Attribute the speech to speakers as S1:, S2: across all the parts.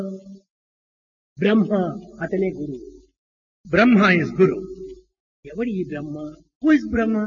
S1: బ్రహ్మ అతనే గురువు.
S2: Brahma is Guru.
S1: ఎవడు ఈ బ్రహ్మ?
S2: Who is Brahma?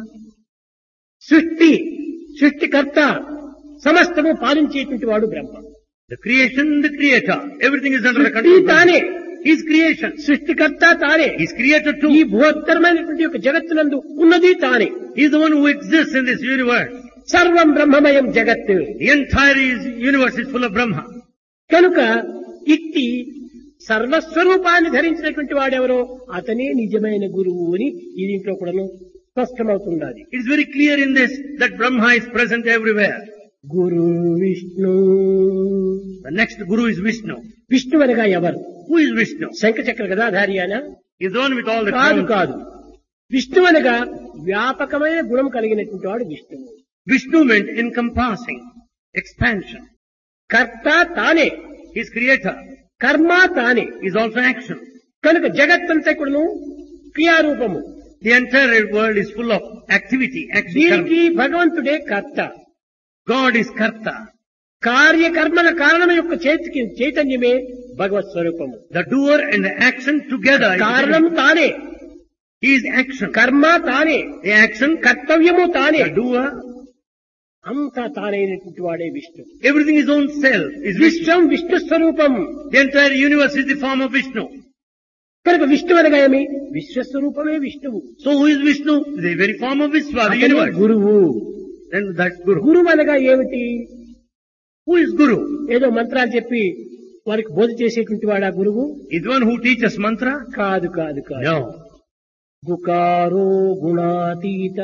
S1: సృష్టికర్త సమస్తము పాలించేటువంటి వాడు బ్రహ్మ.
S2: The creation, the creator. Everything is under the
S1: సృష్టి
S2: control.
S1: తానే,
S2: His creation.
S1: సృష్టికర్త తానే,
S2: He's creator
S1: ఈ
S2: too.
S1: బృహత్తరమైనటువంటి యొక్క జగత్తునందు ఉన్నది తానే.
S2: He's the one who exists in this universe.
S1: సర్వం బ్రహ్మమయం జగత్.
S2: The entire universe is full of Brahma.
S1: కనుక ఇట్టి సర్వస్వరూపాన్ని ధరించినటువంటి వాడెవరో అతనే నిజమైన గురువు అని ఈ దీంట్లో కూడా స్పష్టమవుతున్నది.
S2: It is very clear in this that Brahma is present everywhere.
S1: Guru Vishnu.
S2: The next Guru is Vishnu.
S1: Vishnu అనగా ఎవరు?
S2: Who is Vishnu?
S1: శంఖచక్ర గదాధారి అనా?
S2: He is the one with all the
S1: కాదు
S2: crowns.
S1: కాదు. విష్ణు అనగా వ్యాపకమైన గుణం కలిగినటువంటి వాడు విష్ణువు.
S2: Vishnu meant encompassing, expansion.
S1: కర్త తానే,
S2: He is creator.
S1: కర్మ తానే.
S2: He is also action.
S1: కనుక జగత్తంతా కూడాను క్రియారూపము.
S2: The entire world is full of activity, action.
S1: దీనికి
S2: Karma.
S1: భగవంతుడే కర్త.
S2: God is Karta.
S1: కార్యకర్మల కారణం యొక్క చైతన్యమే భగవత్ స్వరూపము.
S2: The doer and the action together.
S1: కారణం తానే,
S2: He is action.
S1: కర్మ తానే,
S2: The action,
S1: కర్తవ్యము తానే,
S2: the doer,
S1: అంతా తానైనటువంటి వాడే Vishnu.
S2: everything is own self. Is Vishnu.
S1: విశ్వం విష్ణు స్వరూపం.
S2: The entire universe is the form of Vishnu.
S1: కనుక విష్ణు అనగా ఏమి? విశ్వస్వరూపమే విష్ణువు.
S2: So who is Vishnu? The very form of Vishwa, the
S1: అతనే
S2: universe.
S1: గురువు.
S2: Then that's Guru.
S1: గురువు అనగా ఏమిటి?
S2: Who is Guru?
S1: ఏదో మంత్రాలు చెప్పి వారికి బోధ చేసేటువంటి వాడా గురువు?
S2: Is the one who teaches mantra?
S1: కాదు కాదు కాదు.
S2: No.
S1: గుకారో గుణాతీత,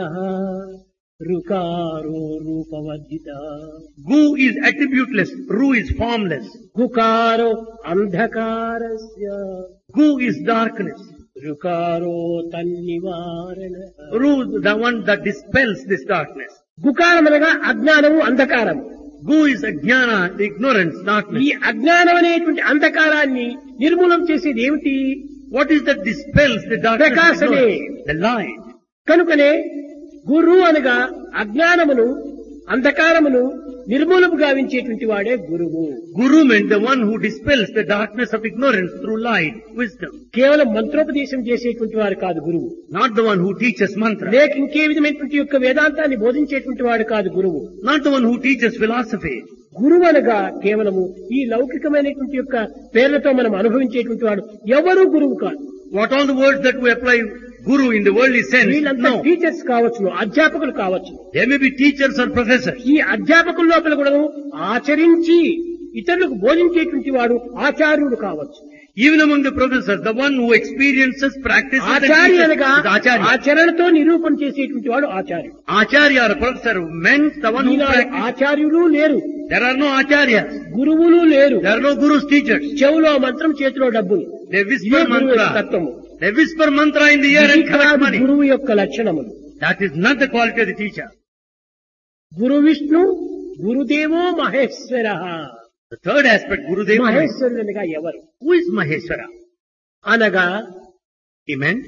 S1: రుకారో రూపవర్జిత.
S2: Gu is attributeless. Ru is formless.
S1: గుకారో అంధకారస్య,
S2: Gu is darkness.
S1: రుకారో తన్నివారణ.
S2: Ru, the one that dispels this darkness.
S1: గుకారం అనగా అజ్ఞానము, అంధకారము.
S2: Gu is ajnana, the ignorance,
S1: ఈ
S2: darkness.
S1: అజ్ఞానం అనేటువంటి అంధకారాన్ని నిర్మూలం చేసేది ఏమిటి?
S2: What is that dispels the darkness?
S1: ప్రకాశమే.
S2: The light.
S1: కనుకనే గురు అనగా అజ్ఞానమును, అంధకారమును నిర్మూలము గావించేటువంటి వాడే గురువు.
S2: Guru meant the one who dispels the darkness of ignorance through light, wisdom.
S1: కేవలం మంత్రోపదేశం చేసేటువంటి వాడు కాదు గురువు.
S2: Not the one who teaches mantra.
S1: లేక ఇంకే విధమైనటువంటి యొక్క వేదాంతాన్ని బోధించేటువంటి వాడు కాదు గురువు.
S2: Not the one who teaches philosophy.
S1: గురువు అనగా కేవలము ఈ లౌకికమైనటువంటి యొక్క పేర్లతో మనం అనుభవించేటువంటి వాడు ఎవరు గురువు కాదు.
S2: What all the words that we apply Guru in the worldly sense?
S1: వీళ్ళంతా
S2: No.
S1: టీచర్స్ కావచ్చును, అధ్యాపకులు కావచ్చు.
S2: They may be teachers or professors.
S1: ఈ అధ్యాపకుల లోపల కూడా ఆచరించి ఇతరులకు బోధించేటువంటి వాడు ఆచార్యుడు కావచ్చు.
S2: Even among the professors, the one who experiences, practices, and
S1: Acharya
S2: teaches
S1: అనగా
S2: is Acharya.
S1: ఆచరణతో నిరూపణ చేసేటువంటి వాడు ఆచార్యుడు.
S2: Acharya or a professor meant the one who
S1: Eenadu
S2: practices.
S1: ఆచార్యులు లేరు,
S2: There are no acharyas.
S1: గురువులు లేరు.
S2: There are no gurus, teachers.
S1: చెవులో మంత్రం, చేతిలో డబ్బులు.
S2: They
S1: ఇదే
S2: whisper
S1: గురువు యొక్క
S2: mantra.
S1: తత్వము.
S2: They whisper mantra in the ear
S1: ఇది
S2: and collect
S1: కాదు
S2: money.
S1: గురువు యొక్క లక్షణములు.
S2: That is not the quality of the teacher.
S1: Guru Vishnu, గురుదేవో Maheshwara.
S2: The third aspect, Gurudeva.
S1: మహేశ్వరుడు అనగా ఎవరు?
S2: Who is Maheshwara?
S1: అనగా
S2: He meant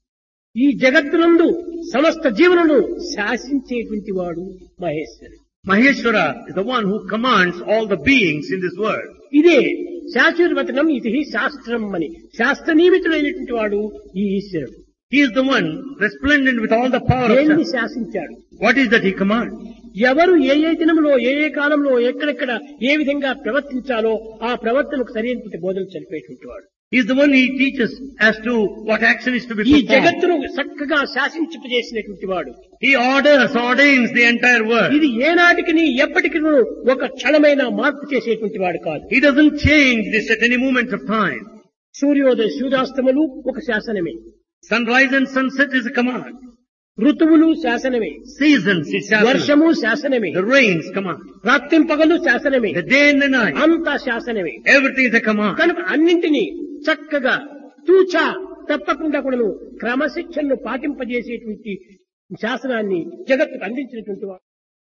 S1: ఈ జగత్తునందు సమస్త జీవులను శాసించేటువంటి వాడు మహేశ్వరుడు.
S2: Maheshwara is the one who commands all the beings in this world.
S1: ఇదే శాశ్వతవచనం, ఇది శాస్త్రం అని శాస్త్ర నియమితుడైనటువంటి వాడు ఈ ఈశ్వరుడు.
S2: He is the one resplendent with all the power of
S1: దేన్ని
S2: self.
S1: శాసించాడు?
S2: What is that he commands?
S1: ఎవరు ఏ ఏ దినంలో, ఏ ఏ కాలంలో, ఎక్కడెక్కడ ఏ విధంగా ప్రవర్తించాలో ఆ ప్రవర్తనకు సరైనటువంటి బోధనలు తెలిపేటువంటి వాడు.
S2: He is the one he teaches as to what action is to be
S1: ఈ
S2: performed.
S1: జగత్తును చక్కగా శాసించేసినటువంటి వాడు.
S2: He ordains the entire world.
S1: ఇది ఏనాటికి ఎప్పటికీ ఒక క్షణమైన మార్పు చేసేటువంటి వాడు కాదు.
S2: He doesn't change this at any moment of time.
S1: సూర్యోదయ సూర్యాస్తములు ఒక శాసనమే.
S2: Sunrise and sunset is a command.
S1: ఋతువులు శాసనమే.
S2: Seasons is శాసనం.
S1: వర్షము శాసనమే.
S2: The rains command.
S1: రాత్రింపగలు శాసనమే.
S2: The day and the night.
S1: అంతా శాసనమే.
S2: Everything is a command.
S1: కనుక అన్నింటినీ చక్కగా తూచా తప్పకుండా కూడా క్రమశిక్షణను పాటింపజేసేటువంటి శాసనాన్ని జగత్తుకు అందించినటువంటి వాడు,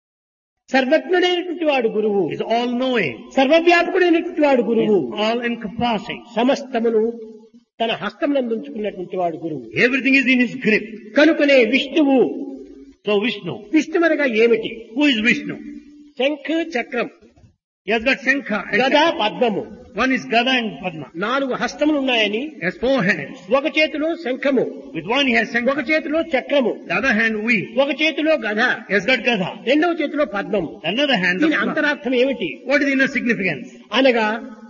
S1: సర్వజ్ఞుడైనటువంటి వాడు గురువు.
S2: He is all knowing.
S1: సర్వవ్యాపకుడైనటువంటి వాడు
S2: He
S1: గురువు.
S2: is all encompassing.
S1: సమస్తమును తన హస్తంలో ఉంచుకున్నటువంటి వాడు గురువు.
S2: Everything is in his grip.
S1: కనుకనే విష్ణువు.
S2: So Vishnu.
S1: విష్ణువనగా ఏమిటి?
S2: Who is Vishnu?
S1: శంఖ చక్రం,
S2: He has got Shankha and
S1: గదా పద్మము,
S2: One is Gada and Padma.
S1: 4 హస్తములు ఉన్నాయని,
S2: He has 4 hands.
S1: ఒక చేతిలో శంఖము,
S2: With one he has
S1: ఒక
S2: Shankha.
S1: చేతిలో చక్రము,
S2: The other hand weave.
S1: ఒక చేతిలో గద,
S2: He has got Gada.
S1: రెండవ చేతిలో పద్మము.
S2: Another hand the
S1: దీని
S2: Padma.
S1: అంతరార్థం ఏమిటి
S2: What is the inner significance?
S1: అనగా,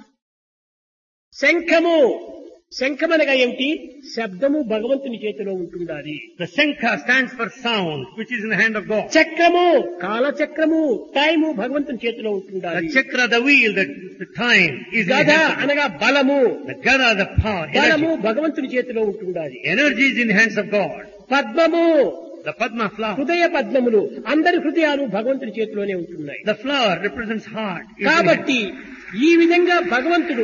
S1: శంఖము, శంఖమనగా ఏమిటి? శబ్దము భగవంతుని చేతిలో ఉంటుండాలి.
S2: The Shankha stands for sound, which is in the hand of God.
S1: చక్రము, కాలచక్రము, టైము భగవంతుని చేతిలో ఉంటుండాలి.
S2: The chakra, the wheel, the time is in the
S1: గద
S2: hand of God.
S1: అనగా బలము,
S2: The Gada, the power,
S1: బలము
S2: energy.
S1: భగవంతుని చేతిలో ఉంటుండాలి.
S2: Energy is in the hands of God.
S1: పద్మము,
S2: The Padma flower.
S1: హృదయ పద్మములు, అందరి హృదయాలు భగవంతుని చేతిలోనే ఉంటున్నాయి.
S2: The flower represents heart. is in the
S1: కాబట్టి ఈ విధంగా భగవంతుడు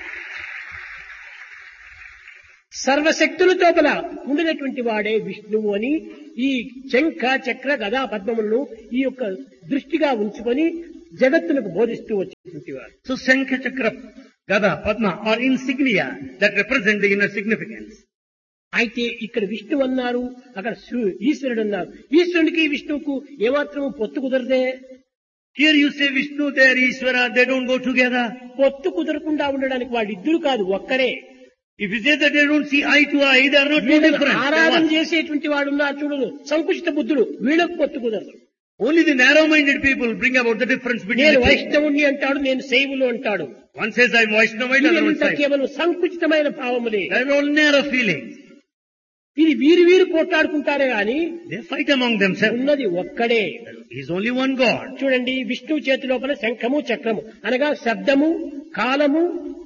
S1: సర్వశక్తుల లోపల ఉండినటువంటి వాడే విష్ణువు అని ఈ శంఖ చక్ర గదా పద్మములను ఈ యొక్క దృష్టిగా ఉంచుకొని జగత్తులకు బోధిస్తూ వచ్చేటువంటి వారు.
S2: So Shankha, Chakra, Gada, Padma are insignia that represent the inner significance.
S1: అయితే ఇక్కడ విష్ణువు అన్నారు, అక్కడ ఈశ్వరుడు అన్నారు. ఈశ్వరునికి విష్ణువుకు ఏమాత్రం పొత్తు కుదరదే.
S2: Here you say Vishnu, there Ishvara, they don't go together.
S1: పొత్తు కుదరకుండా ఉండడానికి వాళ్ళిద్దరు కాదు, ఒక్కరే.
S2: If you say that they don't see eye to eye, they are not two
S1: వీళ్ళని
S2: different. They are
S1: ఆరాధన
S2: one.
S1: చేసేటువంటి వాడు ఉన్నారు చూడదు, సంకుచిత బుద్ధుడు, వీళ్ళకు పొత్తు కుదరదు.
S2: Only the narrow-minded people bring about the difference between
S1: నేను
S2: the two.
S1: వైష్ణవుణ్ణి అంటాడు, నేను శైవులు అంటాడు.
S2: One says I'm Vaishnavite, other one
S1: ఇదంతా
S2: says.
S1: కేవలం సంకుచితమైన భావములే.
S2: They are all narrow feelings.
S1: ఇది వీరు పోట్లాడుకుంటారే గాని
S2: They fight among themselves.
S1: ఉన్నది ఒక్కడే.
S2: He is only one God.
S1: చూడండి, విష్ణువు చేతి లోపల శంఖము చక్రము అనగా శబ్దము, కాలము,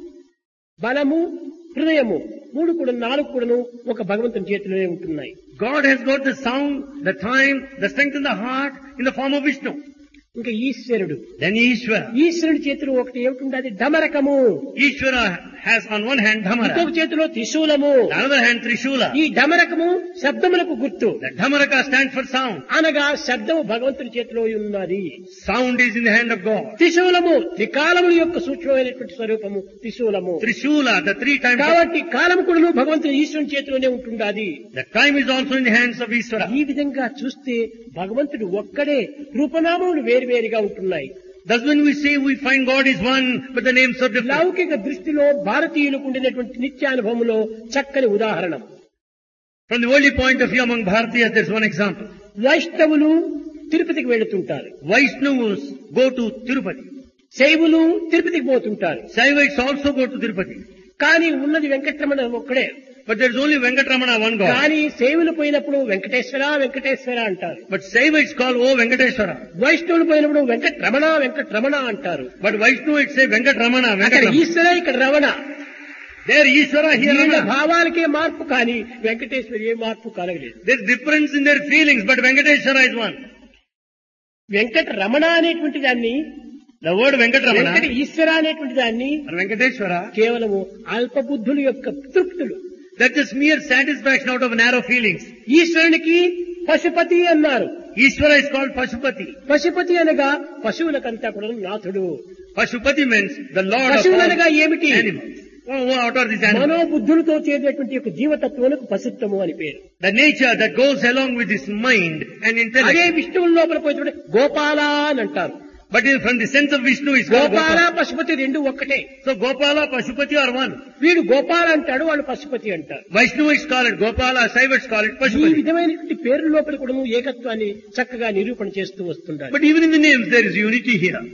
S1: బలము, హృదయము, 3 కూడా 4 కూడాను ఒక భగవంతుని చేతిలోనే ఉంటున్నాయి.
S2: God has got the sound, the time, the strength in the heart in the form of Vishnu.
S1: ఇంకా ఈశ్వరుడు,
S2: Then Ishvara.
S1: ఈశ్వరుడి చేతిలో ఒకటి ఏమిటి? అది డమరకము.
S2: Ishvara has on one hand
S1: ఇంకొక
S2: Dhamara,
S1: చేతిలో త్రిశూలము.
S2: on the other hand Trishula.
S1: ఈ డమరకము శబ్దములకు గుర్తు.
S2: The Dhamaraka stands for sound.
S1: అనగా శబ్దము భగవంతుని చేతిలో ఉన్నది.
S2: Sound is in the hand of God.
S1: త్రిశూలము త్రికాలముల యొక్క సూక్ష్మమైనటువంటి స్వరూపము త్రిశూలము.
S2: Trishula, the 3 times.
S1: కాబట్టి కాలం కూడా భగవంతుని ఈశ్వరుని చేతిలోనే ఉంటుండాది.
S2: The time is also in the hands of Ishvara.
S1: ఈ విధంగా చూస్తే భగవంతుడు ఒక్కడే, రూపనామములు వేరువేరుగా ఉంటున్నాయి.
S2: Thus when we say we find God is one, but the names are different.
S1: లౌకిక దృష్టిలో భారతీయులకు ఉండినటువంటి నిత్యానుభవంలో చక్కని ఉదాహరణ.
S2: From the worldly point of view among Bharatiyas, there's one example.
S1: వైష్ణవులు తిరుపతికి వెళుతుంటారు,
S2: Vaishnavas go to Tirupati.
S1: శైవులు తిరుపతికి పోతుంటారు.
S2: Shaivites also go to Tirupati.
S1: కానీ ఉన్నది వెంకటరమణ ఒక్కడే.
S2: But there's only Venkatramana, one God.
S1: కానీ శైవులు పోయినప్పుడు వెంకటేశ్వర వెంకటేశ్వర అంటారు.
S2: But Shaivites call, oh Venkateshwara.
S1: వైష్ణవులు పోయినప్పుడు Venkataramana Venkataramana antaru.
S2: But Vaishnavites say Venkatramana,
S1: అక్కడ
S2: Venkatramana.
S1: ఈశ్వర, ఇక్కడ రమణ.
S2: There Ishvara, here
S1: వీళ్ళ
S2: Ramana.
S1: భావాలకే మార్పు, కానీ వెంకటేశ్వరి ఏ మార్పు కలగలేదు.
S2: There's difference in their feelings, but Venkateshwara is one.
S1: Venkata Ramana అనేటువంటి దాన్ని,
S2: The word
S1: వెంకట
S2: Venkatramana
S1: ఈశ్వర అనేటువంటి దాన్ని
S2: or Venkateshwara,
S1: కేవలము అల్పబుద్ధుల యొక్క తృప్తులు.
S2: that's just mere satisfaction out of narrow feelings.
S1: ఈశ్వరునికి పశుపతి అన్నారు.
S2: Ishvara is called Pashupati.
S1: Pashupati అనగా పశువులకంతా కూడా నాథుడు.
S2: Pashupati means the Lord of
S1: పశువులనగా
S2: all
S1: ఏమిటి?
S2: animals. Oh, what are these animals?
S1: మనోబుద్ధులతో చేరేటువంటి యొక్క జీవతత్వానికి పశుత్వము అని పేరు.
S2: The nature that goes along with his mind and
S1: అదే
S2: intellect.
S1: విష్ణువుల లోపల పోయి గోపాల అని అంటారు.
S2: But from the sense of Vishnu is called
S1: Gopala
S2: Gopala.
S1: Pashupati రెండు ఒక్కటే.
S2: So Gopala, Pashupati are one.
S1: వీడు గోపాల అంటాడు, వాళ్ళు పశుపతి అంటారు.
S2: Vaishnavites call it Gopala, Shaivites call it
S1: ఈ
S2: Pashupati.
S1: విధమైనటువంటి పేర్ల లోపల కూడా ఏకత్వాన్ని చక్కగా నిరూపణ చేస్తూ వస్తుంటారు.
S2: But even in the names there is unity here.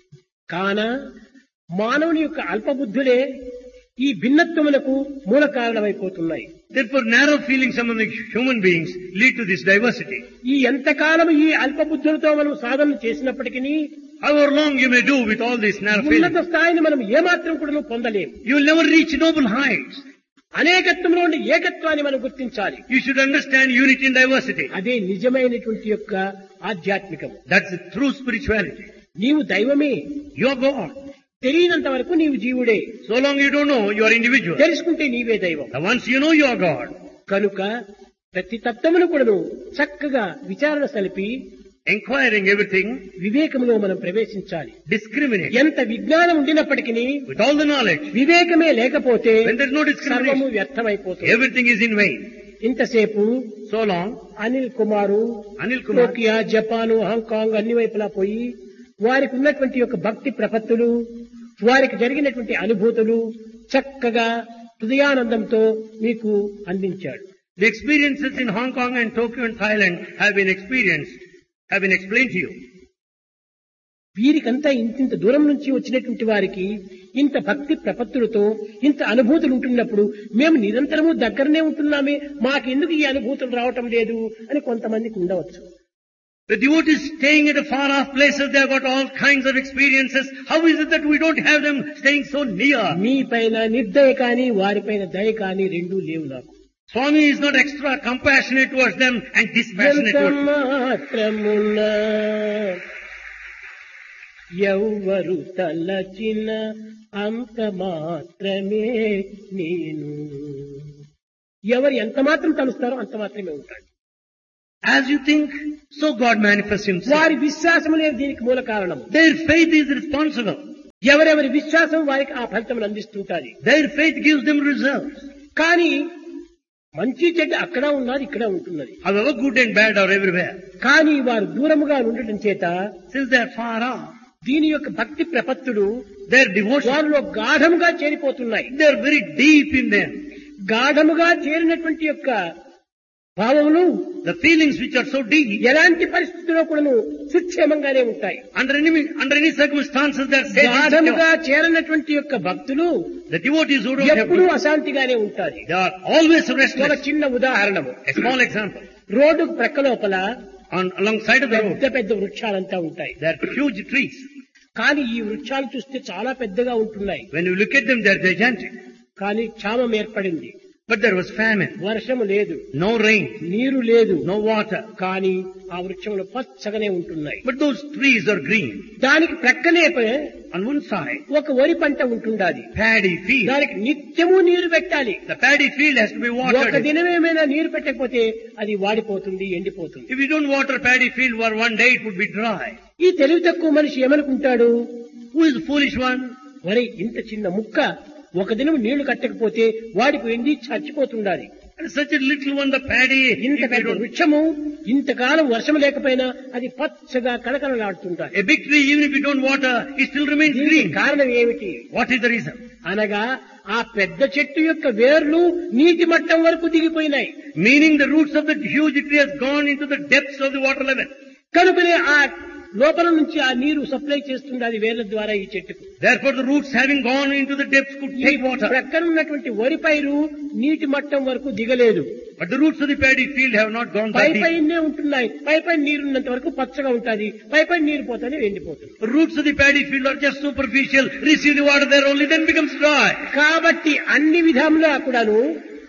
S1: కాన మానవుని యొక్క అల్పబుద్ధులే ఈ భిన్నత్వములకు మూల కారణమైపోతున్నాయి.
S2: Therefore narrow feelings among the human beings lead to this diversity.
S1: ఈ ఎంతకాలం ఈ అల్పబుద్ధులతో మనం సాధన చేసినప్పటికీ
S2: However long you may do with all these narrow
S1: ఉన్నత
S2: feelings,
S1: స్థాయిని మనం ఏమాత్రం కూడా పొందలేము.
S2: you will never reach noble heights.
S1: అనేకత్వంలో ఉండే ఏకత్వాన్ని మనం గుర్తించాలి.
S2: You should understand unity and diversity.
S1: అదే నిజమైనటువంటి యొక్క ఆధ్యాత్మికం.
S2: That's the true spirituality.
S1: నీవు దైవమే,
S2: You are God.
S1: తెలియనంత వరకు నీవు జీవుడే,
S2: So long you don't know, you are individual.
S1: తెలుసుకుంటే నీవే దైవం.
S2: And once you know you are God,
S1: కనుక ప్రతి తత్వమును కూడాను చక్కగా విచారణ సలిపి
S2: inquiring everything,
S1: వివేకంలో మనం ప్రవేశించాలి.
S2: discriminate.
S1: ఎంత విజ్ఞానం ఉండినప్పటికీ
S2: With all the knowledge,
S1: వివేకమే లేకపోతే
S2: when there is no
S1: సర్వము
S2: discrimination,
S1: వ్యర్థమైపోతుంది.
S2: everything is in vain.
S1: ఇంతసేపు
S2: So long,
S1: అనిల్ కుమారు
S2: Anil Kumar,
S1: Tokyo, Japan, Hong Kong అన్ని వైపులా పోయి వారికి ఉన్నటువంటి యొక్క భక్తి ప్రపత్తులు, వారికి జరిగినటువంటి అనుభూతులు చక్కగా హృదయానందంతో మీకు అందించాడు.
S2: The experiences in Hong Kong and Tokyo and Thailand have been explained to you.
S1: వీరికంతా ఇంత దూరం నుంచి వచ్చినటువంటి వారికి ఇంత భక్తి ప్రపత్తులతో ఇంత అనుభూతులు ఉంటున్నప్పుడు మేము నిరంతరము దగ్గరనే ఉంటున్నామే, మాకెందుకు ఈ అనుభూతులు రావటం లేదు అని కొంతమందికి ఉండవచ్చు.
S2: The devotees staying at far off places, they have got all kinds of experiences. How is it that we don't have them staying so near?
S1: మీ పైన నిర్దయ కానీ వారిపైన దయ కానీ రెండూ లేవు నాకు.
S2: Swami is not extra compassionate towards them and dispassionate towards them.
S1: మాత్రమున ఎవ్వరు తలచిన అంత మాత్రమే నేను. ఎవరు ఎంత మాత్రం తలుస్తారో అంత మాత్రమే ఉంటాడు.
S2: As you think, so God manifests himself.
S1: వారి విశ్వాసమునే దీనికి మూల కారణం.
S2: Their faith is responsible.
S1: ఎవరెవరి విశ్వాసం వారికి ఆ ఫలితం అందిస్తుంటారు.
S2: Their faith gives them results.
S1: కానీ మంచి చెడ్డ అక్కడ ఉన్నది, ఇక్కడ ఉంటున్నది.
S2: However, good and bad are everywhere.
S1: కానీ వారు దూరముగా ఉండటం చేత,
S2: Since they are far off,
S1: దీని యొక్క భక్తి ప్రపత్తులు
S2: their devotion,
S1: వారిలో గాఢముగా చేరిపోతున్నాయి.
S2: they are very deep in them.
S1: గాఢముగా చేరినటువంటి యొక్క భావములు,
S2: The feelings which are so deep,
S1: ఎలాంటి పరిస్థితుల్లో కూడా సుక్షేమంగానే ఉంటాయి.
S2: under any circumstances, they are safe and
S1: గాఢముగా
S2: secure.
S1: చేరినటువంటి యొక్క భక్తులు
S2: The devotees who don't have
S1: ఎప్పుడూ
S2: good,
S1: అశాంతిగానే ఉంటారు.
S2: they are always
S1: ఒక
S2: restless.
S1: చిన్న ఉదాహరణము,
S2: A small example.
S1: రోడ్డు ప్రక్క లోపల
S2: Alongside of the road,
S1: పెద్ద పెద్ద వృక్షాలంతా ఉంటాయి.
S2: there are huge trees.
S1: కానీ ఈ వృక్షాలు చూస్తే చాలా పెద్దగా ఉంటున్నాయి.
S2: When you look at them, they are gigantic.
S1: కానీ క్షామం ఏర్పడింది.
S2: But there was famine,
S1: వర్షము లేదు,
S2: no rain,
S1: నీరు లేదు,
S2: no water.
S1: కానీ ఆ వృక్షములు పచ్చగానే ఉంటున్నాయి.
S2: But those trees are green.
S1: దానికి ప్రక్కనే
S2: On one side,
S1: ఒక వరి పంట ఉంటుండాలి.
S2: paddy field.
S1: దానికి నిత్యము నీరు పెట్టాలి.
S2: The paddy field has to be
S1: ఒక
S2: watered.
S1: దినమేమైనా నీరు పెట్టకపోతే అది వాడిపోతుంది, ఎండిపోతుంది.
S2: If you don't water paddy field for one day, it would be dry.
S1: ఈ తెలివి తక్కువ మనిషి ఏమనుకుంటాడు,
S2: Who is the foolish one?
S1: వరి ఇంత చిన్న ముక్క ఒక దినం నీళ్లు కట్టకపోతే వాడికి ఎండి చచ్చిపోతుండాలి.
S2: And such a little one, the paddy,
S1: ఇంత
S2: if you
S1: పెద్ద
S2: don't,
S1: వృక్షము ఇంతకాలం వర్షం లేకపోయినా అది పచ్చగా కళకళలాడుతుండాలి.
S2: a big tree, even if you don't water, it still remains
S1: దీనికి
S2: green.
S1: కారణం ఏమిటి
S2: What is the reason?
S1: అనగా ఆ పెద్ద చెట్టు యొక్క వేర్లు నీటి మట్టం వరకు దిగిపోయినాయి.
S2: Meaning the roots of the huge tree has gone into the depths of the water level.
S1: కనుకనే ఆ లోపల నుంచి ఆ నీరు సప్లై చేస్తుంది వేర్ల ద్వారా ఈ చెట్టుకు.
S2: Therefore the roots having gone into the depths could
S1: ఈ
S2: take water.
S1: ప్రక్కన ఉన్నటువంటి వరి పైరు నీటి మట్టం వరకు దిగలేదు.
S2: But the roots of the paddy field have not gone
S1: pi
S2: that deep.
S1: పైనే ఉంటున్నాయి. పై నీరు ఉన్నంత వరకు పచ్చగా ఉంటుంది, పై నీరు పోతానే ఎండిపోతుంది.
S2: The roots of the paddy field are just superficial, receive the water there only, then becomes dry.
S1: కాబట్టి అన్ని విధములా కూడాను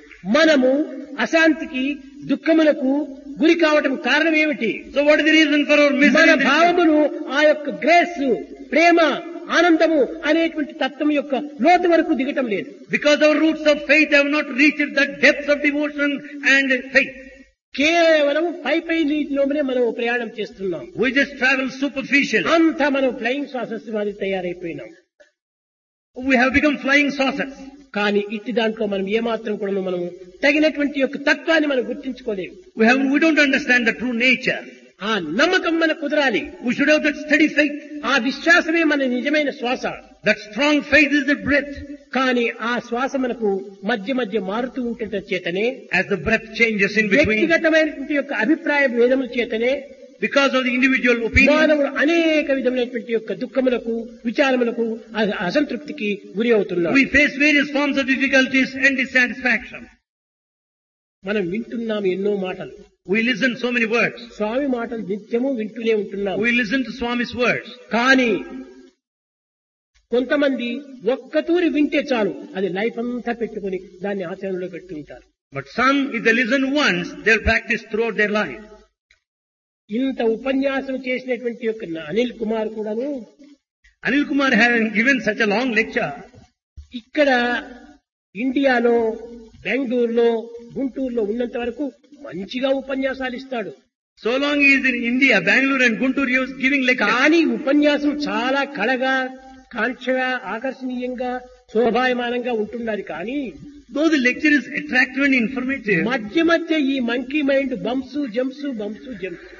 S1: మనము అశాంతికి దుఃఖములకు గురి కావటం కారణం ఏమిటి?
S2: So what is the reason for our misery?
S1: మన
S2: in this life?
S1: భావములు ఆ యొక్క గ్రేస్, ప్రేమ, ఆనందము అనేటువంటి తత్వం యొక్క లోతు వరకు దిగటం లేదు.
S2: Because our roots of faith have not reached the depths of devotion and faith.
S1: కేవలం పై నీటిలోనే మనం ప్రయాణం చేస్తున్నాం.
S2: We just travel superficially.
S1: అంతా మనం ఫ్లయింగ్ సాసెస్ మాది తయారైపోయినాం.
S2: We have become flying saucers.
S1: కానీ ఇట్టి దాంట్లో మనం ఏమాత్రం కూడా మనం తగినటువంటి యొక్క తత్వాన్ని మనం గుర్తించుకోలేము.
S2: We don't understand the true nature.
S1: ఆ నమ్మకం మన కుదరాలి.
S2: We should have that steady faith.
S1: ఆ విశ్వాసమే మన నిజమైన శ్వాస.
S2: That strong faith is the breath.
S1: కానీ ఆ శ్వాస మనకు మధ్య మధ్య మారుతూ ఉంటే చేతనే,
S2: As the breath changes in between,
S1: వ్యక్తిగతమైనటువంటి యొక్క అభిప్రాయ భేదముల చేతనే
S2: because of the individual opinion,
S1: మానవుడు అనేక విధమైనటువంటి యొక్క దుఃఖములకు, విచారములకు, అసంతృప్తికి గురి అవుతున్నారు.
S2: we face various forms of difficulties and dissatisfaction.
S1: మనం వింటున్నాం ఎన్నో మాటలు.
S2: We listen so many words.
S1: స్వామి మాటలు నిత్యము వింటూనే ఉంటున్నాం.
S2: We listen to Swami's words.
S1: కానీ కొంతమంది ఒక్కతూరి వింటే చాలు, అది లైఫ్ అంతా పెట్టుకుని దాన్ని ఆచరణలో పెట్టుకుంటారు.
S2: But some, if they listen once, they'll practice throughout their life.
S1: ఇంత ఉపన్యాసం చేసినటువంటి యొక్క అనిల్ కుమార్ కూడాను
S2: Anil Kumar having given such a long lecture,
S1: ఇక్కడ ఇండియాలో, బెంగళూరులో, గుంటూరులో ఉన్నంత వరకు మంచిగా ఉపన్యాసాలు ఇస్తాడు.
S2: so long he is in India, Bangalore and Guntur, he was giving lectures.
S1: కానీ ఉపన్యాసం చాలా కళగా, కాంక్షగా, ఆకర్షణీయంగా, శోభాయమానంగా ఉంటున్నది. కానీ
S2: Though the lecture is attractive and informative,
S1: మధ్య మధ్య ఈ monkey mind bumps jumps bumps jumps.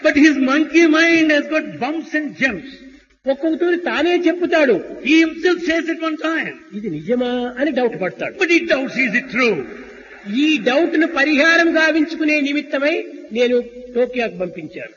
S2: But his monkey mind has got bumps and jumps.
S1: ఒక్కొక్కటి తానే చెప్పుతాడు,
S2: He himself says at one time.
S1: ఇది నిజమా అని డౌట్ పడతాడు.
S2: But he doubts, is it true?
S1: ఈ డౌట్ ను పరిహారం గావించుకునే నిమిత్తమై నేను టోక్యోకు పంపించాను.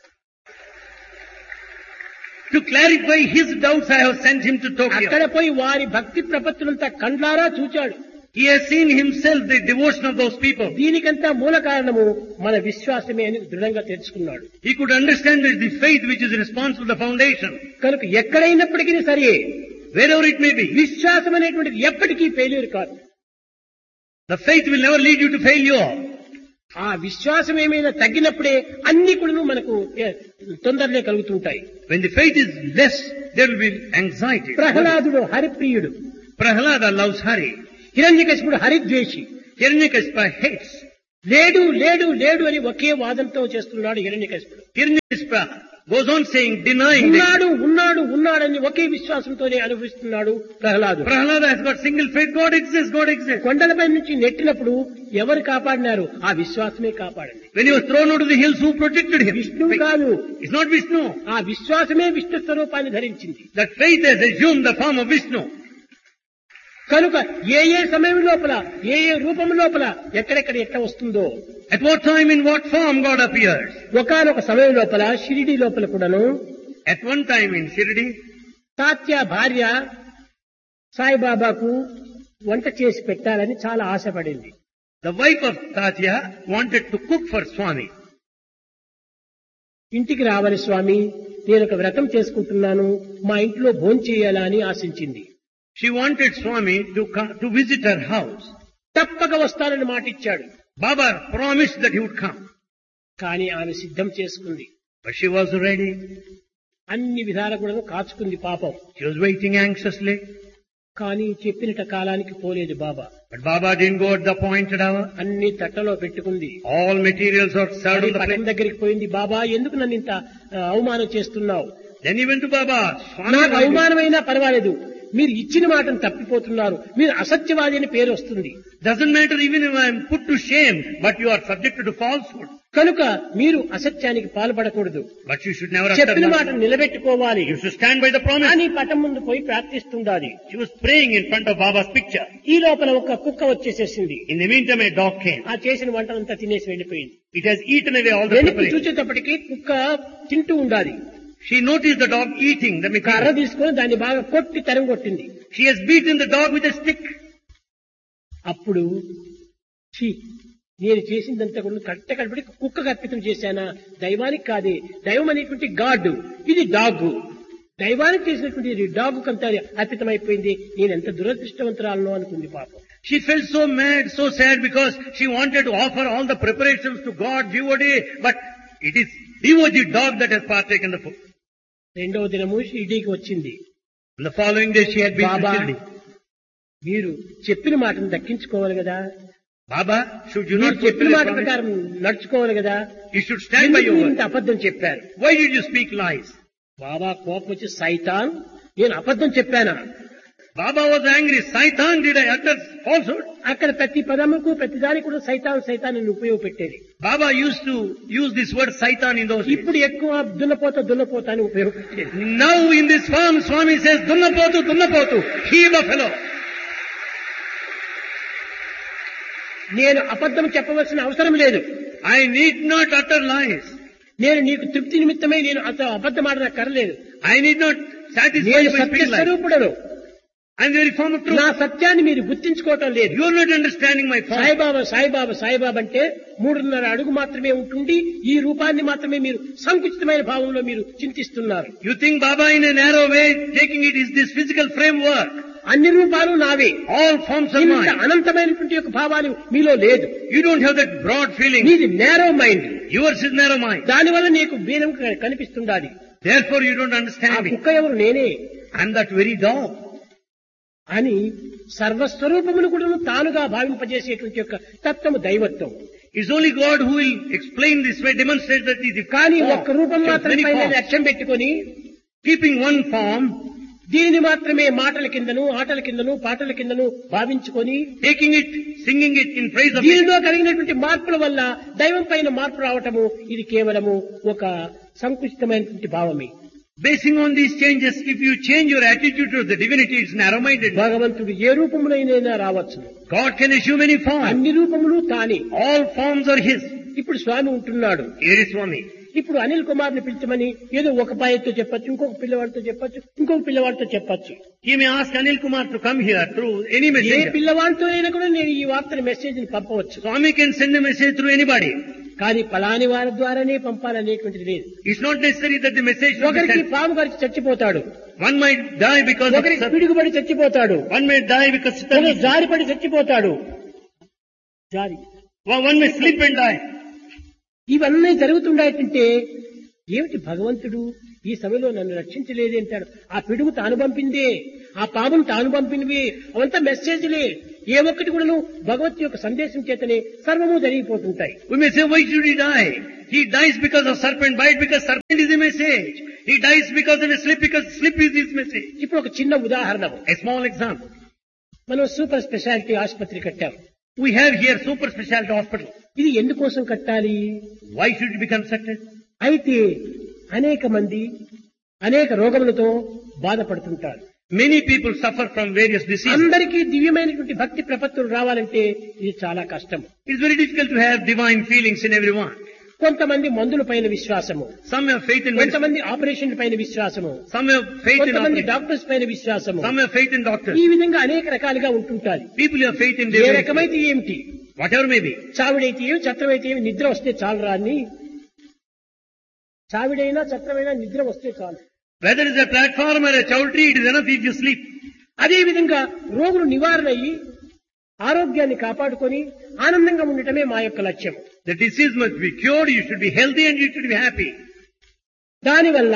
S2: To clarify his doubts, I have sent him to Tokyo.
S1: అక్కడ పోయి వారి భక్తి ప్రపత్తులంతా కండ్లారా చూచాడు.
S2: He has seen himself the devotion of those people.
S1: దీనికంతా మూల కారణము మన విశ్వాసమే అని దృఢంగా తెలుసుకున్నాడు.
S2: He could understand that the faith which is responsible for the foundation.
S1: కనుక ఎక్కడైనప్పటికీ సరే
S2: Wherever it may be,
S1: విశ్వాసం అనేటువంటిది ఎప్పటికీ ఫెయిల్యూర్ కాదు.
S2: the faith will never lead you to failure.
S1: ఆ విశ్వాసం ఏమైనా తగ్గినప్పుడే అన్ని కూడా మనకు తొందరనే కలుగుతుంటాయి.
S2: When the faith is less, there will be anxiety.
S1: ప్రహ్లాదుడు హరిప్రియుడు,
S2: Prahlada loves Hari.
S1: హిరణ్యకశిపుడు హరిద్వేషి.
S2: Hiranyakashipu hates.
S1: లేడు లేడు లేడు అని ఒకే వాదంతో చేస్తున్నాడు హిరణ్యకశిపుడు.
S2: Hiranyakashipu goes on saying, denying that.
S1: ఉన్నాడు ఉన్నాడు ఉన్నాడని ఒకే విశ్వాసంతోనే అనుభవిస్తున్నాడు Prahlad.
S2: Prahlada has got single faith. God exists, God exists.
S1: కొండలపై నుంచి నెట్టినప్పుడు ఎవరు కాపాడినారు? ఆ విశ్వాసమే కాపాడింది.
S2: When he was thrown out of the hills, who protected him?
S1: విష్ణువు కాదు,
S2: It's not Vishnu.
S1: ఆ విశ్వాసమే విష్ణు స్వరూపాన్ని ధరించింది.
S2: That faith has assumed the form of Vishnu.
S1: కనుక ఏ ఏ సమయం లోపల ఏ ఏ రూపం లోపల ఎక్కడెక్కడ ఎట్లా వస్తుందో,
S2: At what time, in what form God appears.
S1: ఒకానొక సమయం లోపల షిరిడి లోపల కూడాను
S2: At one time in Shirdi,
S1: Tatya భార్య సాయిబాబాకు వంట చేసి పెట్టాలని చాలా ఆశపడింది.
S2: the wife of Tatya wanted to cook for Swami.
S1: ఇంటికి రావాలి స్వామి, నేను ఒక వ్రతం చేసుకుంటున్నాను, మా ఇంట్లో భోంచేయాలా అని ఆశించింది.
S2: She wanted Swami to come to visit her house.
S1: తప్పక వస్తానని మాట ఇచ్చాడు.
S2: Baba promised that he would come.
S1: కానీ ఆమె సిద్ధం చేసుకుంది.
S2: But she was ready.
S1: అన్ని విధాల కూడా కాచుకుంది పాపం.
S2: She was waiting anxiously.
S1: కానీ చెప్పినట కాలానికి పోలేదు బాబా.
S2: But Baba didn't go at the appointed hour.
S1: అన్ని తట్టలో పెట్టుకుంది.
S2: All materials are served on the
S1: పటం
S2: plate.
S1: దగ్గరికి పోయింది. బాబా ఎందుకు నన్ను ఇంత అవమానం చేస్తున్నావు?
S2: Then he went to Baba. Swami,
S1: నాకు
S2: why did you-
S1: అవమానమైనా పర్వాలేదు, మీరు ఇచ్చిన మాటను తప్పిపోతున్నారు, మీరు అసత్యవాది అని పేరు వస్తుంది.
S2: Doesn't matter even if I am put to shame, but you are subjected to falsehood.
S1: కనుక మీరు అసత్యానికి పాల్పడకూడదు,
S2: But you should never utter
S1: చెప్పిన
S2: lies.
S1: మాటను నిలబెట్టుకోవాలి
S2: You should stand by the promise.
S1: అని పటం ముందు పోయి ప్రార్థిస్తుండాలి.
S2: She was praying in front of Baba's picture.
S1: ఈ లోపల ఒక కుక్క వచ్చేసేసింది.
S2: In the meantime, a dog came.
S1: ఆ చేసిన వంటనంతా తినేసి వెళ్ళిపోయింది.
S2: It has eaten away all the
S1: వెనక్కి
S2: preparation.
S1: చూసేటప్పటికి కుక్క తింటూ ఉండాలి.
S2: She noticed the dog eating the
S1: కర్ర
S2: material.
S1: తీసుకొని దాన్ని బాగా కొట్టి తరం కొట్టింది.
S2: She has beaten the dog with a stick.
S1: అప్పుడు ఛీ, నేను చేసిందంతా కూడా కట్టకడపడి కుక్కకు అర్పితం చేశానా? దైవానికి కాదే, దైవం అనేటువంటి గాడ్, ఇది డాగ్. దైవానికి చేసినటువంటి డాగ్ కంతా అర్పితమైపోయింది. నేను ఎంత దురదృష్టవంతురాలను అనుకుంది పాపం.
S2: She felt so mad, so sad because she wanted to offer all the preparations to God, devotee, but it is devotee dog that has partaken the food.
S1: రెండవ దినము షిరిడీకి వచ్చింది.
S2: On the following day she had been to
S1: Baba,
S2: Shirdi.
S1: మీరు చెప్పిన మాటను దక్కించుకోవాలి కదా,
S2: Baba, should you
S1: మీరు
S2: not
S1: చెప్పిన
S2: fulfill
S1: మాట
S2: the promise?
S1: ప్రకారం నడుచుకోవాలి కదా,
S2: You should stand by
S1: ఎందుకు
S2: your
S1: మీరు
S2: word.
S1: ఇంత అబద్ధం చెప్పారు?
S2: Why did you speak lies?
S1: బాబా కోపం వచ్చి, సైతాన్, నేను అబద్ధం చెప్పానా?
S2: Baba was angry. Saitan, did I utter falsehood?
S1: అక్కడ ప్రతి పదముకు ప్రతి దానికి కూడా సైతాన్ సైతాన్ అని ఉపయోగపెట్టేది.
S2: Baba used to use this word Saitan in those days.
S1: ఇప్పుడు ఎక్కువ దున్నపోత అని ఉపయోగపెట్టేది.
S2: Now in this form, Swami says, Dunnapotu, he buffalo.
S1: నేను అబద్ధం చెప్పవలసిన అవసరం లేదు.
S2: I need not utter lies.
S1: నేను నీకు తృప్తి నిమిత్తమై నేను అబద్ధం ఆడనక్కర్లేదు.
S2: I need not satisfy
S1: నేను
S2: you by speaking lies.
S1: సత్యస్వరూపుడను.
S2: I am the very form of truth.
S1: నా సత్యాన్ని మీరు గుర్తించుకోవటం లేదు.
S2: You are not understanding my form.
S1: Saibaba అంటే 3.5 అడుగు మాత్రమే ఉంటుండి ఈ రూపాన్ని మాత్రమే మీరు సంకుచితమైన భావంలో మీరు చింతిస్తున్నారు.
S2: You think Baba in a narrow way, taking it is this physical framework.
S1: అన్ని రూపాలు నావే,
S2: All forms are
S1: ఇంత
S2: mine.
S1: అనంతమైనటువంటి యొక్క భావాలు మీలో లేదు.
S2: You don't have that broad feeling.
S1: నీది narrow mind.
S2: Yours is narrow mind.
S1: దానివల్ల నీకు బీనం కనిపిస్తుండాలి.
S2: Therefore you don't
S1: ఆ
S2: understand me.
S1: కుక్క ఎవరు? నేనే
S2: I am that very dog.
S1: అని సర్వస్వరూపమును కూడా తానుగా భావింపజేసేటువంటి యొక్క తత్వము దైవత్వం.
S2: It's only God who will explain this way, demonstrate that it is
S1: కానీ
S2: form.
S1: ఒక్క రూపం
S2: There are
S1: మాత్రమే
S2: many forms.
S1: లక్ష్యం పెట్టుకొని
S2: Keeping one form,
S1: దీనిని మాత్రమే మాటల కిందను ఆటల కిందను పాటల కిందను భావించుకొని
S2: taking it, singing it in praise of it.
S1: దీనిలో కలిగినటువంటి మార్పుల వల్ల దైవం పైన మార్పు రావటము, ఇది కేవలము ఒక సంకుచితమైనటువంటి భావమే.
S2: Basing on these changes, if you change your attitude to the divinity, it's narrow-minded.
S1: భగవంతుడు ఏ రూపములైనా రావచ్చు.
S2: God can assume any form.
S1: అన్ని రూపములు తానే.
S2: All forms are His.
S1: ఇప్పుడు స్వామి ఉంటున్నాడు.
S2: Here is Swami.
S1: ఇప్పుడు అనిల్ కుమార్ ని పిలిచమని ఏదో ఒక పాయతో చెప్పచ్చు, ఇంకొక పిల్లవాడితో చెప్పచ్చు, ఇంకొక పిల్లవాడితో చెప్పచ్చు.
S2: He may ask Anil Kumar to come here through any
S1: A
S2: messenger.
S1: పిల్లవాడితో అయినా కూడా నేను ఈ వార్తని మెసేజ్ ని పంపవచ్చు.
S2: Swami can send a message through anybody.
S1: కానీ పలాని వారి ద్వారానే పంపాలనేటువంటిది లేదు.
S2: It's not necessary that the message should be
S1: ఒకరికి
S2: sent.
S1: పాము గారికి చచ్చిపోతాడు,
S2: One might die because of
S1: ఒకరికి పిడుగుబడి చచ్చిపోతాడు,
S2: one may die because
S1: ఒకరు జారిపడి చచ్చిపోతాడు. జారి
S2: one may slip and die.
S1: ఇవన్నీ జరుగుతుండేటంటే ఏమిటి భగవంతుడు ఈ సమయంలో నన్ను రక్షించలేదే అంటాడు. ఆ పిడుగు తాను పంపిందే, ఆ పామును తాను పంపినవి, అవంతా మెసేజ్లే. ఏ ఒక్కటి కూడాను భగవత్ యొక్క సందేశం చేతనే సర్వము జరిగిపోతుంటాయి.
S2: We may say, why should he die? He dies because of serpent bite, because serpent is a message. He dies because of a slip, because slip is his message.
S1: ఇప్పుడు ఒక చిన్న ఉదాహరణ,
S2: A small example.
S1: మనం super speciality ఆసుపత్రి కట్టాం.
S2: We have here super specialty hospital.
S1: ఇది ఎందుకోసం కట్టాలి?
S2: Why should it be constructed?
S1: అయితే అనేక మంది అనేక రోగములతో బాధపడుతుంటారు.
S2: Many people suffer from various diseases.
S1: అందరికీ దివ్యమైనటువంటి భక్తి ప్రపత్తులు రావాలంటే ఇది చాలా కష్టం.
S2: It's very difficult to have divine feelings in everyone.
S1: కొంతమంది మందుల పైన విశ్వాసము,
S2: Some have faith in medicine.
S1: కొంతమంది ఆపరేషన్ పైన విశ్వాసము,
S2: Some have faith in
S1: కొంతమంది
S2: operation.
S1: డాక్టర్స్ పైన విశ్వాసము.
S2: Some have faith in doctors.
S1: ఈ విధంగా అనేక రకాలుగా ఉంటుంటారు.
S2: People have faith in
S1: A
S2: divine.
S1: రకమైతే ఏమిటి,
S2: Whatever may be.
S1: చావిడైతే ఏమి, చత్రమైతే ఏమి, నిద్ర వస్తే చాలు రాని. చావిడైనా చత్రమైనా నిద్ర వస్తే చాలు.
S2: Whether it's a platform or a chowdhury, it is enough if you sleep.
S1: అదే విధంగా రోగులు నివారణ అయ్యి ఆరోగ్యాన్ని కాపాడుకొని ఆనందంగా ఉండటమే మా యొక్క లక్ష్యం.
S2: The disease must be cured, you should be healthy and you should be happy.
S1: దానివల్ల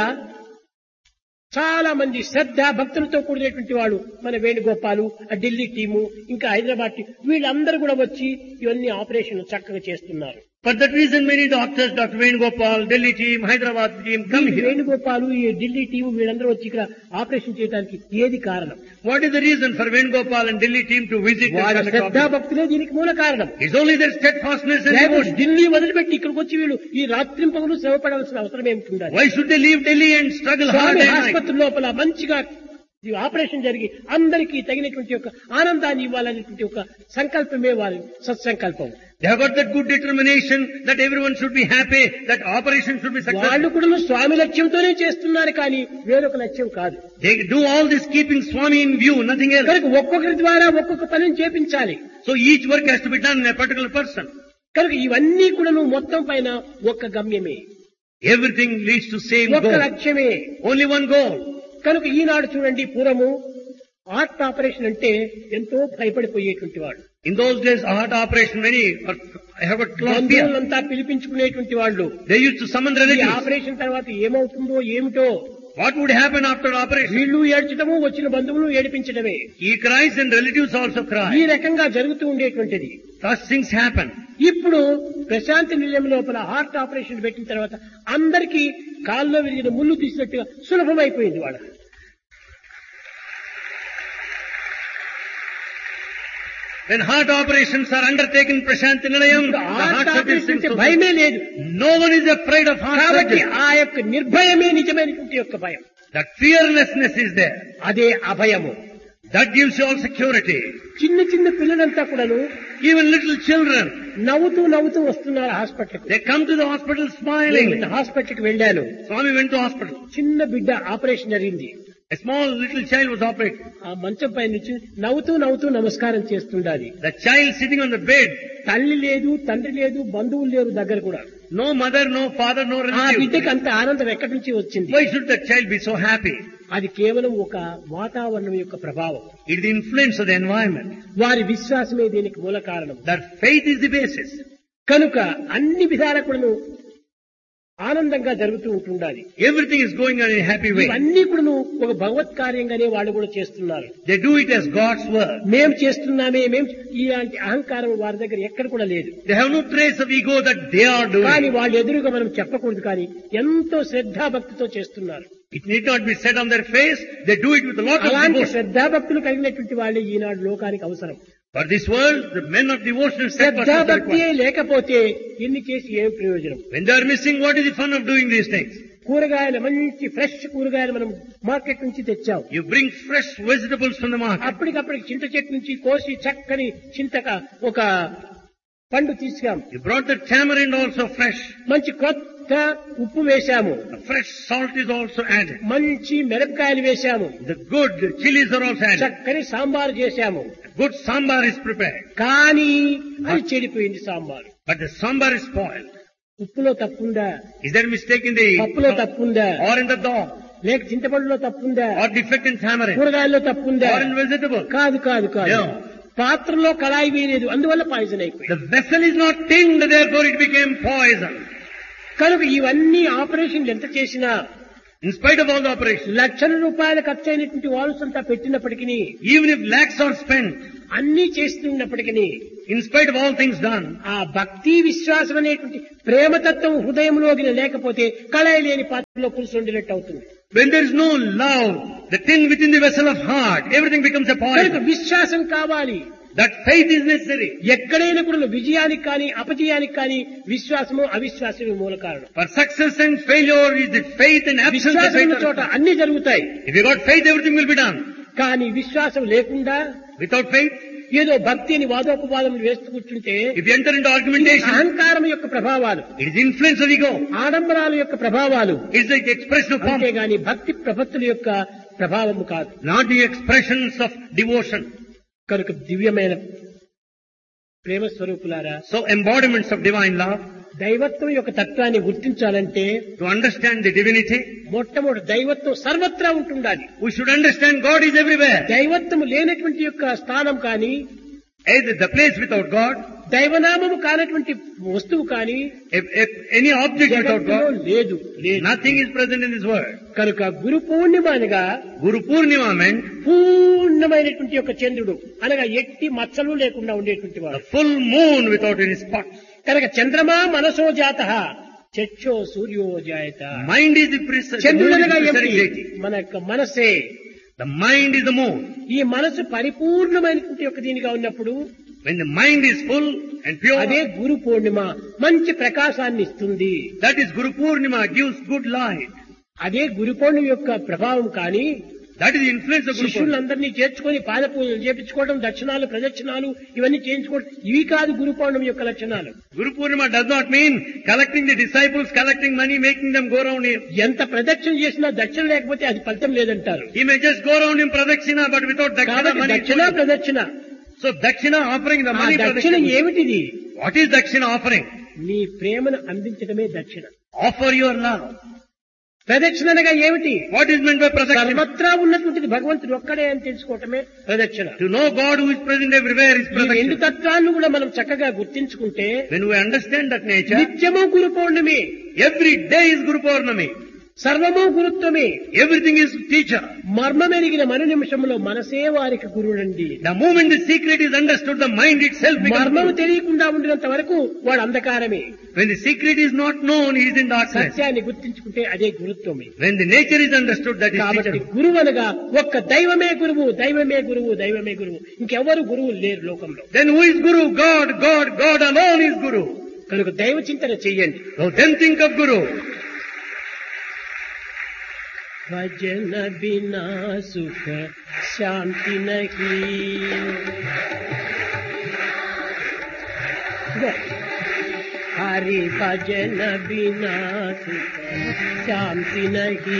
S1: చాలా మంది శ్రద్ధ భక్తులతో కూడినటువంటి వాడు మన వేణుగోపాలు, ఆ ఢిల్లీ టీము, ఇంకా హైదరాబాద్ టీం, వీళ్ళందరూ కూడా వచ్చి ఇవన్నీ ఆపరేషన్ చక్కగా చేస్తున్నారు.
S2: For that reason, many doctors, Dr. Venugopal, Delhi team, Hyderabad team, come
S1: ఈ
S2: here.
S1: వేణుగోపాలు, ఈ ఢిల్లీ టీము వీళ్ళందరూ వచ్చి ఇక్కడ ఆపరేషన్ చేయడానికి ఏది కారణం?
S2: What is the reason for Venugopal and Delhi team to visit this
S1: వారి
S2: kind of
S1: శ్రద్ధా
S2: problem?
S1: భక్తులే దీనికి మూల కారణం.
S2: It's only their steadfastness and
S1: లేకపోతే
S2: devotion.
S1: ఢిల్లీ వదిలిపెట్టి ఇక్కడికి వచ్చి వీళ్ళు ఈ రాత్రింపగలు శ్రమపడాల్సిన అవసరం ఏమిటి ఉండాలి?
S2: Why should they leave Delhi and struggle hard
S1: Swamy
S2: at night?
S1: ఆసుపత్రి లోపల మంచిగా ఈ ఆపరేషన్ జరిగి అందరికీ తగినటువంటి ఒక ఆనందాన్ని ఇవ్వాలనేటువంటి ఒక సంకల్పమే వారి సత్సంకల్పం.
S2: They have got that good determination that everyone should be happy, that operation should be
S1: వాళ్ళు
S2: successful.
S1: కూడా స్వామి లక్ష్యంతోనే చేస్తున్నారు కానీ వేరొక లక్ష్యం కాదు.
S2: They do all this keeping Swami in view, nothing else.
S1: కనుక ఒక్కొక్కరి ద్వారా ఒక్కొక్క పనిని చేపించాలి.
S2: So each work has to be done in a particular person.
S1: కనుక ఇవన్నీ కూడా మొత్తం పైన ఒక్క గమ్యమే,
S2: Everything leads to same
S1: ఒక్క
S2: goal.
S1: లక్ష్యమే.
S2: Only one goal.
S1: కనుక ఈనాడు చూడండి, పూర్వము హార్ట్ ఆపరేషన్ అంటే ఎంతో భయపడిపోయేటువంటి వాడు.
S2: In those days, a heart operation, many have got lot of fear.
S1: బంధువులంతా పిలిపించుకునేటువంటి వాళ్ళు
S2: They used to summon
S1: ఈ
S2: relatives.
S1: ఆపరేషన్ తర్వాత ఏమవుతుందో ఏమిటో,
S2: What would happen after operation?
S1: వీళ్ళు ఏడ్చడము, వచ్చిన బంధువులు ఏడిపించడమే,
S2: He cries and relatives also
S1: ఈ
S2: cry.
S1: రకంగా జరుగుతూ ఉండేటువంటిది.
S2: Such things happen.
S1: ఇప్పుడు ప్రశాంతి నిలయం లోపల హార్ట్ ఆపరేషన్ పెట్టిన తర్వాత అందరికీ కాల్లో విరిగిన ముళ్ళు తీసినట్టుగా సులభమైపోయింది వాళ్ళ.
S2: When heart operations are undertaken in Prashanthi Nilayam, the
S1: heart
S2: heart surgery
S1: operation
S2: seems
S1: అంటే
S2: so
S1: భయమే లేదు.
S2: No one is afraid of heart
S1: కాబట్టి
S2: surgery.
S1: ఆ యొక్క నిర్భయమే నిజమైనటువంటి యొక్క భయం.
S2: That fearlessness is there.
S1: అదే అభయము.
S2: That gives you all security.
S1: చిన్న చిన్న పిల్లలంతా కూడాను
S2: Even little children,
S1: నవ్వుతూ నవ్వుతూ వస్తున్నారు హాస్పిటల్కి.
S2: they come to the hospital smiling.
S1: నేను హాస్పిటల్కి వెళ్ళాను.
S2: Swami went to hospital.
S1: చిన్న బిడ్డ ఆపరేషన్ జరిగింది.
S2: A small little child was operated.
S1: ఆ మంచం పై నుంచి నవ్వుతూ నవ్వుతూ నమస్కారం చేస్తుండాలి.
S2: The child sitting on the bed.
S1: తల్లి లేదు, తండ్రి లేదు, బంధువులు లేరు దగ్గర కూడా.
S2: No mother, no father, no
S1: ఆ
S2: relative.
S1: బిడ్డకి అంత ఆనందం ఎక్కడి నుంచి వచ్చింది?
S2: Why should that child be so happy?
S1: అది కేవలం ఒక వాతావరణం యొక్క ప్రభావం.
S2: It is the influence of the environment.
S1: వారి విశ్వాసమే దీనికి మూల కారణం.
S2: That faith is the basis.
S1: కనుక అన్ని విధాల కూడాను ఆనందంగా జరుగుతూ ఉంటుండాలి.
S2: Everything is going on in a happy way.
S1: ఇవన్నీ కూడాను ఒక భగవత్ కార్యంగానే వాళ్ళు కూడా చేస్తున్నారు.
S2: They do it as God's work.
S1: మేం చేస్తున్నామే, మేం ఇలాంటి అహంకారం వారి దగ్గర ఎక్కడ కూడా లేదు.
S2: They have no trace of ego that they are
S1: కానీ
S2: doing.
S1: వాళ్ళు ఎదురుగా మనం చెప్పకూడదు, కానీ ఎంతో శ్రద్ధాభక్తితో చేస్తున్నారు.
S2: It need not be said on their face. They do it with a lot of
S1: అలాంటి
S2: devotion.
S1: శ్రద్ధాభక్తులు కలిగినటువంటి వాళ్ళే ఈనాడు లోకానికి అవసరం.
S2: For this world, the men of devotion and steadfastness are
S1: శ్రద్ధాభక్తి
S2: required.
S1: లేకపోతే ఎన్ని చేసి ఏం ప్రయోజనం?
S2: When they are missing, what is the fun of doing these things?
S1: కూరగాయలు మంచి ఫ్రెష్ కూరగాయలు మనం మార్కెట్ నుంచి తెచ్చాం.
S2: You bring fresh vegetables from the market.
S1: అప్పటికప్పటికి చింత చెట్టు నుంచి కోసి చక్కని చింతక ఒక పండు తీసుకాం.
S2: You brought the tamarind also fresh.
S1: మంచి కొత్త ఉప్పు వేశాము.
S2: Fresh salt is also added.
S1: మంచి మిరపకాయలు వేశాము.
S2: The good chilies are also added.
S1: చక్కని సాంబార్ చేశాము.
S2: Good sambar is prepared.
S1: కానీ అది చెడిపోయింది sambar.
S2: But the sambar is spoiled.
S1: ఉప్పులో తప్పుందా,
S2: Is there a mistake in the
S1: పప్పులో తప్పుందా,
S2: or in the dog,
S1: లేక చింతపండులో తప్పుందా,
S2: or defect in tamarind,
S1: కూరగాయల్లో తప్పుందా?
S2: or in vegetable?
S1: కాదు కాదు కాదు.
S2: No.
S1: పాత్రలో కళాయి వేయలేదు, అందువల్ల పాయిజన్ అయిపోయింది.
S2: The vessel is not tinned, therefore it became poison.
S1: కనుక ఇవన్నీ ఆపరేషన్లు ఎంత చేసినా,
S2: In spite of all the operations,
S1: లక్షల రూపాయలు ఖర్చు అయినటువంటి వాల్స్ అంతా పెట్టినప్పటికీ,
S2: even if lakhs are spent,
S1: అన్ని చేస్తున్నప్పటికీ,
S2: in spite of all things done,
S1: ఆ భక్తి విశ్వాసం అనేటువంటి ప్రేమతత్వం హృదయంలోకి లేకపోతే కళాయి లేని పాత్రలో పులుసు వండినట్టు అవుతుంది.
S2: when there is no love, the tin within the vessel of heart, everything becomes a
S1: కనుక
S2: poison.
S1: విశ్వాసం కావాలి.
S2: That faith is necessary.
S1: ఎక్కడైనా కూడా విజయానికి కానీ అపజయానికి కానీ విశ్వాసము అవిశ్వాసమే మూల కారణం.
S2: For success and failure is the faith and absence of
S1: విశ్వాసం ఉన్న
S2: faith.
S1: చోట అన్ని జరుగుతాయి.
S2: If you got faith, everything will be done.
S1: కానీ విశ్వాసం లేకుండా
S2: Without faith,
S1: ఏదో భక్తి అని వాదోపవాదం వేస్తూ కూర్చుంటే
S2: if you enter into argumentation,
S1: అహంకారం యొక్క ప్రభావాలు,
S2: it is influence of ego.
S1: ఆడంబరాల యొక్క ప్రభావాలు,
S2: It is like the expression of pomp,
S1: అంతేగాని భక్తి ప్రపత్తుల యొక్క ప్రభావము కాదు.
S2: not the expressions of devotion.
S1: కనుక దివ్యమైన ప్రేమ స్వరూపులారా,
S2: So embodiments of divine love,
S1: దైవత్వం యొక్క తత్వాన్ని గుర్తించాలంటే
S2: to understand the divinity,
S1: మొట్టమొదటి దైవత్వం సర్వత్రా ఉంటుండాలి.
S2: we should understand God is everywhere.
S1: దైవత్వం లేనటువంటి యొక్క స్థానం కానీ,
S2: Either the place without God,
S1: దైవనామము కానటువంటి వస్తువు కానీ
S2: if any object without
S1: జగత్తులో
S2: God,
S1: లేదు.
S2: nothing is present in this world.
S1: కనుక గురు పూర్ణిమ అనగా
S2: Guru Purnima meant
S1: పూర్ణమైనటువంటి యొక్క చంద్రుడు అనగా ఎట్టి మచ్చలు లేకుండా ఉండేటువంటి
S2: the
S1: వాడు.
S2: full moon without any spots.
S1: కనుక చంద్రమా మనసో జాత చక్షో సూర్యో జాయత.
S2: Mind is the precise
S1: చంద్రుడు అనగా ఏమిటి?
S2: deity.
S1: మన యొక్క మనసే.
S2: The mind is the moon.
S1: ఈ మనసు పరిపూర్ణమైనటువంటి యొక్క దీనిగా ఉన్నప్పుడు
S2: When the mind is full and
S1: అదే
S2: pure,
S1: గురు పూర్ణిమ మంచి ప్రకాశాన్ని ఇస్తుంది.
S2: that is Guru Purnima, gives good light.
S1: అదే గురు పూర్ణిమ యొక్క ప్రభావం కానీ
S2: That is the influence of Guru Purnima.
S1: శిష్యులందరినీ చేర్చుకొని పాద పూజలు చేపించుకోవడం, దక్షిణాలు ప్రదక్షిణాలు ఇవన్నీ చేయించుకోవడం, ఇవి కాదు గురు పౌర్ణమి యొక్క లక్షణాలు.
S2: Guru Purnima does not mean collecting the disciples, collecting money, making them go around him.
S1: ఎంత ప్రదక్షిణ చేసినా దక్షిణ లేకపోతే అది ఫలితం లేదంటారు.
S2: He may just go around in pradakshina, but without dakshina
S1: కాబట్టి
S2: money.
S1: దక్షిణ ప్రదక్షిణ.
S2: So dakshina offering the
S1: ఆ
S2: money
S1: దక్షిణ
S2: pradakshina.
S1: ఏమిటిది?
S2: What is dakshina offering?
S1: నీ ప్రేమను అందించడమే దక్షిణ.
S2: Offer your love.
S1: ప్రదక్షిణ అనగా ఏమిటి?
S2: What is meant by pradakshina?
S1: సర్వత్రా ఉన్నటువంటిది భగవంతుడు ఒక్కడే అని తెలుసుకోవటమే ప్రదక్షిణ.
S2: To know God who is present everywhere is
S1: ఈ రెండు
S2: pradakshina.
S1: తత్వాలను కూడా మనం చక్కగా గుర్తించుకుంటే
S2: When we understand that nature,
S1: నిత్యము గురు పౌర్ణమి,
S2: every day is Guru Purnami.
S1: సర్వము గురుత్వమే.
S2: Everything is teacher.
S1: మర్మమెరిగిన మరు నిమిషంలో మనసే వారికి గురుడండి.
S2: The moment the secret is understood, the mind itself becomes
S1: మర్మము
S2: Guru.
S1: తెలియకుండా ఉండినంత వరకు వాడు అంధకారమే.
S2: When the secret is not known, he is in darkness.
S1: సత్యాన్ని గుర్తించుకుంటే అదే గురుత్వమే.
S2: When the nature is understood, that is
S1: కాబట్టి
S2: teacher.
S1: గురువు అనగా ఒక్క దైవమే గురువు, దైవమే గురువు, దైవమే గురువు. ఇంకెవరు గురువులు లేరు లోకంలో.
S2: Then who is Guru? God, God, God alone is Guru.
S1: కనుక దైవ చింతన చెయ్యండి.
S2: So then think of Guru.
S1: భజన బినా సుఖ శాంతి నహీ. హరి భజన బినా సుఖ శాంతి నహీ.